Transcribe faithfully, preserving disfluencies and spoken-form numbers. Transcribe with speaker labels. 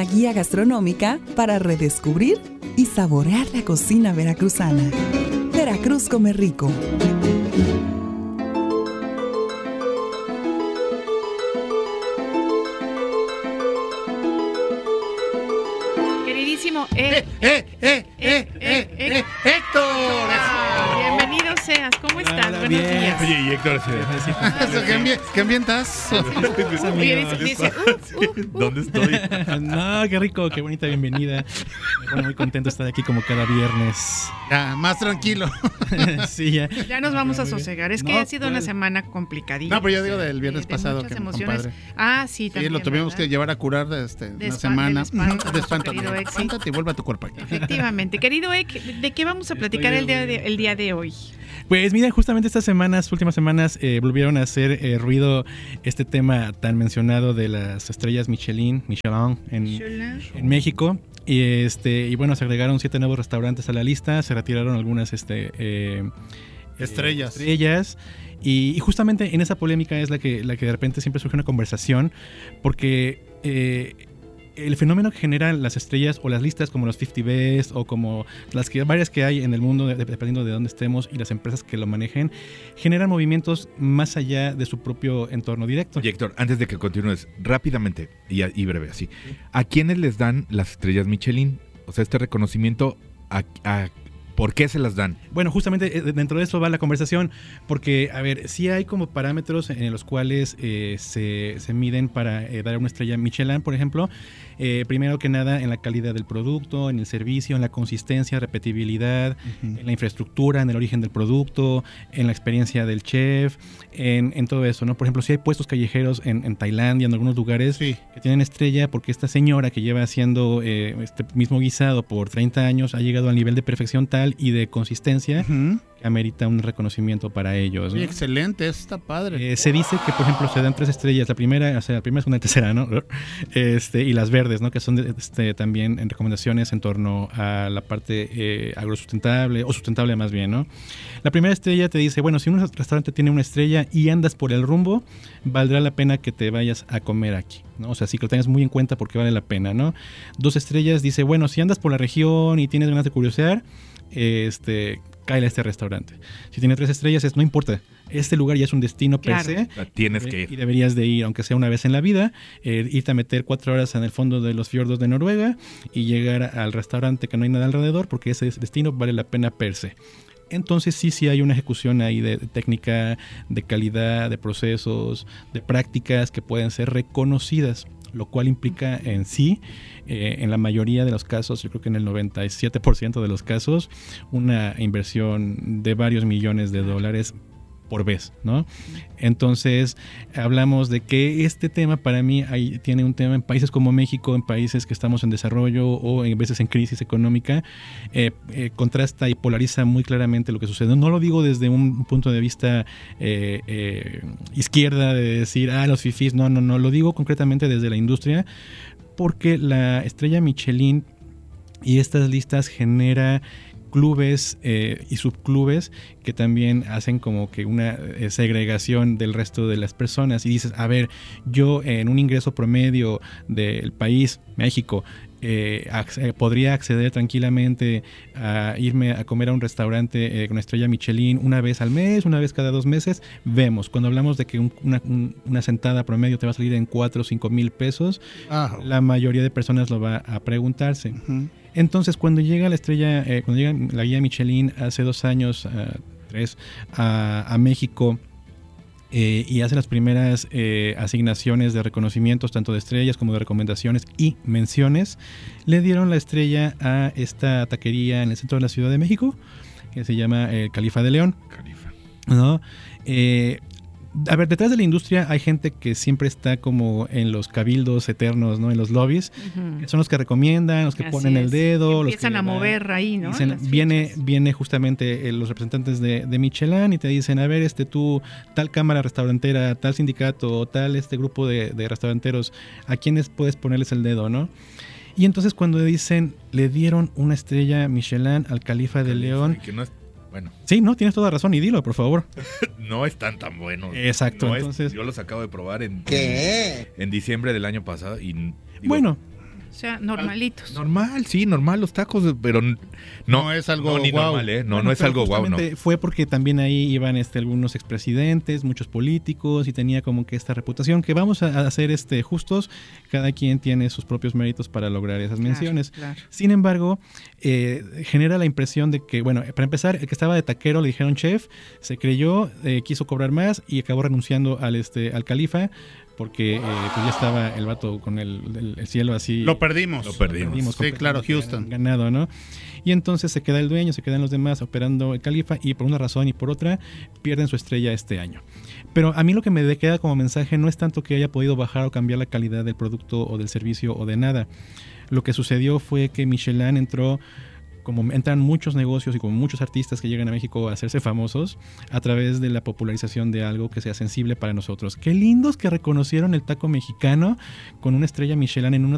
Speaker 1: una guía gastronómica para redescubrir y saborear la cocina veracruzana. Veracruz come rico.
Speaker 2: Queridísimo
Speaker 3: ¡Eh, eh, eh, eh, eh, eh, Héctor!
Speaker 2: Bienvenido seas, ¿cómo estás?
Speaker 4: Hola,
Speaker 2: Buenos
Speaker 4: bien.
Speaker 2: días.
Speaker 3: Oye, y Héctor, ¿qué, ambi- ¿qué ambientas?
Speaker 2: Oye, dice, dice, uh, uh, uh.
Speaker 3: ¿Dónde estoy?
Speaker 4: No, qué rico, qué bonita bienvenida. Me pone muy contento estar aquí como cada viernes.
Speaker 3: Ya, más tranquilo.
Speaker 4: Sí, ya.
Speaker 2: Ya nos vamos a sosegar. Es que
Speaker 4: No,
Speaker 2: ha sido una
Speaker 4: pues.
Speaker 2: semana complicadita.
Speaker 3: No, pero yo digo del viernes
Speaker 2: de, de
Speaker 3: pasado,
Speaker 2: muchas
Speaker 3: que
Speaker 2: emociones.
Speaker 3: compadre.
Speaker 2: Ah, sí,
Speaker 3: Sí,
Speaker 2: también.
Speaker 3: lo tuvimos
Speaker 2: ¿verdad?
Speaker 3: que llevar a curar este,
Speaker 2: De
Speaker 3: una
Speaker 2: espan-
Speaker 3: semana.
Speaker 2: del espanto,
Speaker 3: De espanto.
Speaker 2: querido Exi.
Speaker 3: Espántate y vuelve a tu cuerpo.
Speaker 2: Efectivamente. Querido Ek, ¿de qué vamos a platicar el día, de, el día de hoy?
Speaker 4: Pues mira, justamente estas semanas, últimas semanas, eh, volvieron a hacer eh, ruido este tema tan mencionado de las estrellas Michelin, Michelin en, en México. Y este y bueno, se agregaron siete nuevos restaurantes a la lista, se retiraron algunas este, eh,
Speaker 3: Estrellas.
Speaker 4: eh, estrellas. Y, y justamente en esa polémica es la que, la que de repente siempre surge una conversación, porque eh, el fenómeno que generan las estrellas o las listas como los cincuenta Best o como las que, varias que hay en el mundo, de- dependiendo de dónde estemos, y las empresas que lo manejen, generan movimientos más allá de su propio entorno directo.
Speaker 5: Oye, Héctor, antes de que continúes, rápidamente y, y breve así, ¿a quiénes les dan las estrellas Michelin? O sea, este reconocimiento, ¿a, a por qué se las dan?
Speaker 4: Bueno, justamente eh, dentro de eso va la conversación, porque, a ver, sí hay como parámetros en los cuales eh, se, se miden para eh, dar una estrella Michelin, por ejemplo. Eh, primero que nada, en la calidad del producto, en el servicio, en la consistencia, repetibilidad,
Speaker 3: Ujú.
Speaker 4: en la infraestructura, en el origen del producto, en la experiencia del chef, en, en todo eso, ¿no? Por ejemplo, si hay puestos callejeros en, en Tailandia, en algunos lugares,
Speaker 3: Sí.
Speaker 4: que tienen estrella porque esta señora que lleva haciendo eh, este mismo guisado por treinta años ha llegado al nivel de perfección tal y de consistencia
Speaker 3: Ujú.
Speaker 4: que amerita un reconocimiento para ellos, ¿no?
Speaker 3: Oye, excelente, eso está padre.
Speaker 4: Eh, se dice que, por ejemplo, se dan tres estrellas. La primera, o sea, la primera, segunda y tercera, ¿no? Este, y las verdes, ¿no? Que son de- este, también en recomendaciones en torno a la parte eh, agrosustentable o sustentable más bien, ¿no? La primera estrella te dice, bueno, si un restaurante tiene una estrella y andas por el rumbo, valdrá la pena que te vayas a comer aquí, ¿no? O sea, sí que lo tengas muy en cuenta porque vale la pena, ¿no? Dos estrellas dice, bueno, si andas por la región y tienes ganas de curiosear, este, cáele a este restaurante. Si tiene tres estrellas, es no importa. Este lugar ya es un destino
Speaker 2: Claro.
Speaker 4: per se.
Speaker 5: O sea, tienes
Speaker 4: Eh,
Speaker 5: que
Speaker 4: Y
Speaker 5: ir.
Speaker 4: deberías de ir, aunque sea una vez en la vida, eh, irte a meter cuatro horas en el fondo de los fiordos de Noruega y llegar al restaurante que no hay nada alrededor, porque ese destino vale la pena per se. Entonces sí, sí hay una ejecución ahí de, de técnica, de calidad, de procesos, de prácticas que pueden ser reconocidas, lo cual implica en sí, eh, en la mayoría de los casos, yo creo que en el noventa y siete por ciento de los casos, una inversión de varios millones de dólares por vez, ¿no? Entonces, hablamos de que este tema para mí hay, tiene un tema en países como México, en países que estamos en desarrollo o en veces en crisis económica, eh, eh, contrasta y polariza muy claramente lo que sucede. No lo digo desde un punto de vista eh, eh, izquierda, de decir, ah, los fifís, no, no, no, lo digo concretamente desde la industria, porque la estrella Michelin y estas listas genera clubes eh, y subclubes que también hacen como que una eh, segregación del resto de las personas y dices, a ver, yo en un ingreso promedio del país, México, eh, ac- podría acceder tranquilamente a irme a comer a un restaurante eh, con estrella Michelin una vez al mes, una vez cada dos meses, vemos, cuando hablamos de que un- una, un- una sentada promedio te va a salir en cuatro o cinco mil pesos,
Speaker 3: Ah,
Speaker 4: la mayoría de personas lo va a preguntarse.
Speaker 3: ujú.
Speaker 4: Entonces, cuando llega la estrella, eh, cuando llega la guía Michelin hace dos años, uh, tres, a, a México eh, y hace las primeras eh, asignaciones de reconocimientos, tanto de estrellas como de recomendaciones y menciones, le dieron la estrella a esta taquería en el centro de la Ciudad de México, que se llama el Califa de León, ¿no? Eh, a ver, detrás de la industria hay gente que siempre está como en los cabildos eternos, ¿no? En los lobbies.
Speaker 2: Ujú.
Speaker 4: Son los que recomiendan, los que
Speaker 2: Así
Speaker 4: ponen el
Speaker 2: es.
Speaker 4: dedo, los que
Speaker 2: Empiezan a
Speaker 4: le dan-
Speaker 2: mover ahí, ¿no?
Speaker 4: dicen,
Speaker 2: Las
Speaker 4: viene,
Speaker 2: fichas.
Speaker 4: viene justamente eh, los representantes de, de Michelin y te dicen, a ver, este tú, tal cámara restaurantera, tal sindicato, tal este grupo de, de restauranteros, ¿a quiénes puedes ponerles el dedo, no? Y entonces cuando dicen, le dieron una estrella Michelin al Califa de León,
Speaker 5: Que no es, bueno,
Speaker 4: sí, no, tienes toda razón y dilo, por favor.
Speaker 5: no están tan buenos.
Speaker 4: Exacto,
Speaker 5: No es-
Speaker 4: entonces-
Speaker 5: yo los acabo de probar en,
Speaker 3: ¿Qué?
Speaker 5: en diciembre del año pasado y digo,
Speaker 4: Bueno,
Speaker 2: O sea, normalitos.
Speaker 5: Normal, sí, normal los tacos, pero n- no,
Speaker 3: No es algo
Speaker 5: no, ni
Speaker 3: guau.
Speaker 5: normal, ¿eh? No,
Speaker 4: Bueno,
Speaker 5: no es
Speaker 4: pero
Speaker 5: algo guau, no.
Speaker 4: justamente fue porque también ahí iban este, algunos expresidentes, muchos políticos, y tenía como que esta reputación que vamos a, a hacer este, justos, cada quien tiene sus propios méritos para lograr esas
Speaker 2: Claro,
Speaker 4: menciones.
Speaker 2: claro.
Speaker 4: Sin embargo, eh, genera la impresión de que, bueno, para empezar, el que estaba de taquero le dijeron chef, se creyó, eh, quiso cobrar más y acabó renunciando al, este, al califa, porque eh, pues ya estaba el vato con el, el- el cielo así.
Speaker 3: Lo perdimos.
Speaker 5: Lo perdimos.
Speaker 3: Sí, claro, Houston.
Speaker 4: Ganado, ¿no? Y entonces se queda el dueño, se quedan los demás operando el califa y por una razón y por otra pierden su estrella este año. Pero a mí lo que me queda como mensaje no es tanto que haya podido bajar o cambiar la calidad del producto o del servicio o de nada. Lo que sucedió fue que Michelin entró, como entran muchos negocios y como muchos artistas que llegan a México a hacerse famosos a través de la popularización de algo que sea sensible para nosotros. Qué lindos que reconocieron el taco mexicano con una estrella Michelin en un